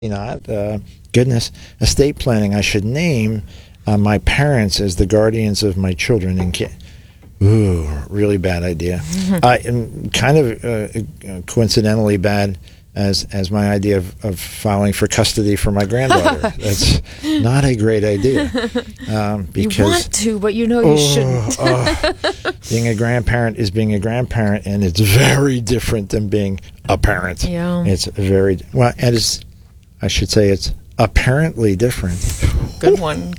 not. Goodness, estate planning. I should name my parents as the guardians of my children. Ooh, really bad idea. And kind of coincidentally bad as my idea of filing for custody for my granddaughter. That's not a great idea. Because you want to, but you know you shouldn't. Being a grandparent is being a grandparent, and it's very different than being a parent. Yeah. It's very, well, and I should say it's apparently different. Good one.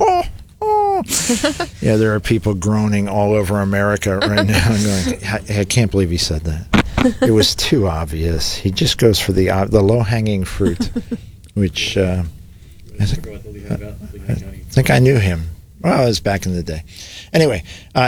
Yeah, there are people groaning all over America right now. I'm going, I can't believe he said that. It was too obvious. He just goes for the low-hanging fruit, which I think I knew him. Well, it was back in the day. Anyway,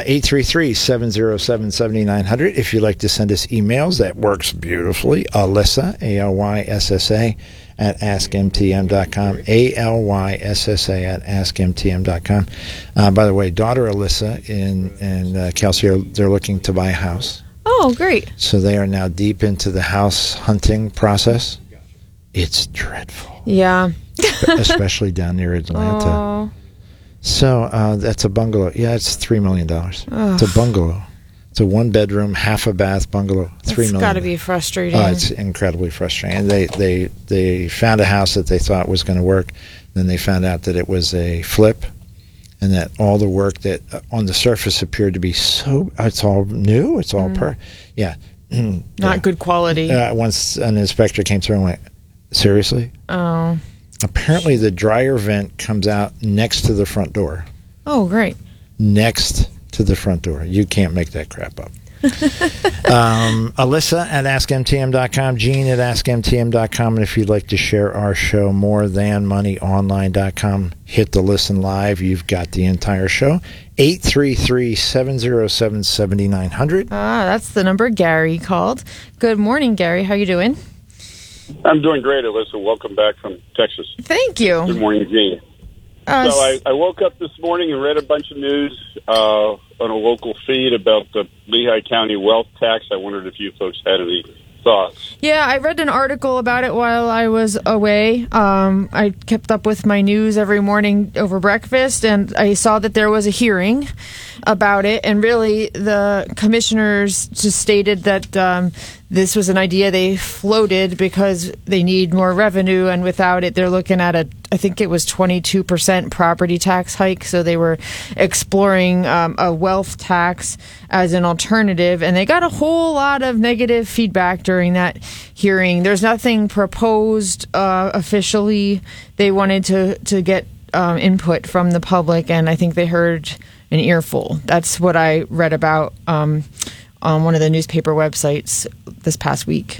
833-707-7900. If you'd like to send us emails, that works beautifully. Alyssa, ALYSSA, at AskMTM.com. ALYSSA at AskMTM.com. By the way, daughter Alyssa and Kelsey, they're looking to buy a house. Oh, great. So they are now deep into the house hunting process. It's dreadful. Yeah. Especially down near Atlanta. Oh. So that's a bungalow. Yeah, it's $3 million. It's a bungalow. It's a one-bedroom, half-a-bath bungalow. $3 million. It's got to be frustrating. Oh, it's incredibly frustrating. And they found a house that they thought was going to work. Then they found out that it was a flip, and that all the work that on the surface appeared to be it's all new. It's all yeah. Not good quality. Once an inspector came through and went, seriously? Oh. Apparently, the dryer vent comes out next to the front door. Oh, great. Next to the front door. You can't make that crap up. Alyssa at AskMTM.com, Gene at AskMTM.com, and if you'd like to share our show, morethanmoneyonline.com, hit the listen live. You've got the entire show. 833-707-7900. That's the number Gary called. Good morning, Gary. How you doing? I'm doing great, Alyssa. Welcome back from Texas. Thank you. Good morning, Gene. So I woke up this morning and read a bunch of news on a local feed about the Lehigh County wealth tax. I wondered if you folks had any thoughts. Yeah, I read an article about it while I was away. I kept up with my news every morning over breakfast, and I saw that there was a hearing about it. And really, the commissioners just stated that this was an idea they floated because they need more revenue, and without it, they're looking at I think it was 22% property tax hike. So they were exploring a wealth tax as an alternative, and they got a whole lot of negative feedback during that hearing. There's nothing proposed officially. They wanted to get input from the public, and I think they heard an earful. That's what I read about on one of the newspaper websites this past week.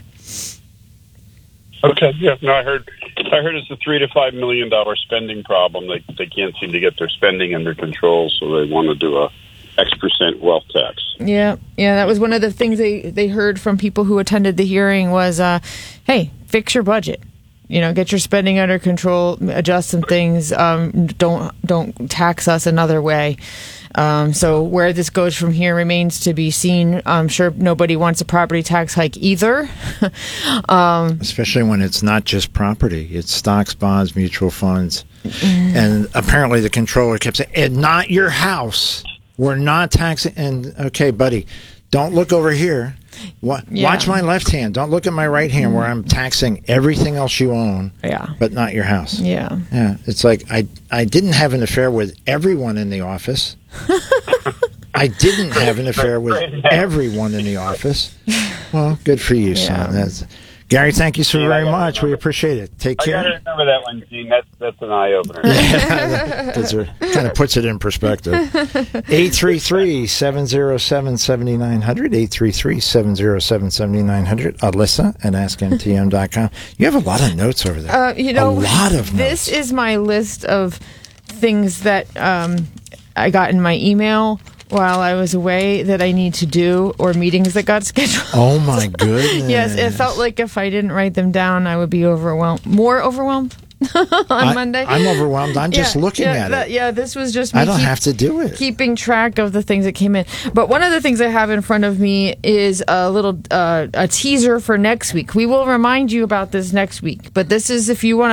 Okay, yeah, no, I heard it's a $3 to $5 million spending problem. They can't seem to get their spending under control, so they want to do a X% wealth tax. Yeah, that was one of the things they heard from people who attended the hearing was, hey, fix your budget. Get your spending under control, adjust some things. Don't tax us another way. So where this goes from here remains to be seen. I'm sure nobody wants a property tax hike either. Especially when it's not just property. It's stocks, bonds, mutual funds. And apparently the controller kept saying, and not your house. We're not taxing. And, okay, buddy, don't look over here. Watch my left hand. Don't look at my right hand where I'm taxing everything else you own, but not your house. Yeah. It's like I didn't have an affair with everyone in the office. I didn't have an affair with everyone in the office. Well, good for you, son. Gary, thank you so very much. We appreciate it. Take care. I got to remember that one, Gene. That's an eye-opener. Kind of puts it in perspective. 833-707-7900. 833-707-7900. Alyssa at AskMTM.com. You have a lot of notes over there. A lot of notes. This is my list of things that I got in my email while I was away that I need to do, or meetings that got scheduled. Oh, my goodness. Yes, it felt like if I didn't write them down, I would be overwhelmed. More overwhelmed? on Monday. I'm overwhelmed. I'm just looking at it. This was just me. I don't have to do it. Keeping track of the things that came in. But one of the things I have in front of me is a little a teaser for next week. We will remind you about this next week. But this is if you want to